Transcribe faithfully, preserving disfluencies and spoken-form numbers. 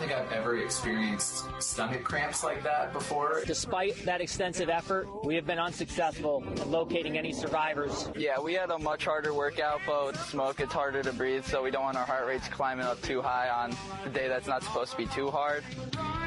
think I've ever experienced stomach cramps like that before. Despite that extensive effort, we have been unsuccessful in locating any survivors. Yeah, we had a much harder workout, but with smoke, it's harder to breathe, so we don't want our heart rates climbing up too high on the day that's not supposed to be too hard.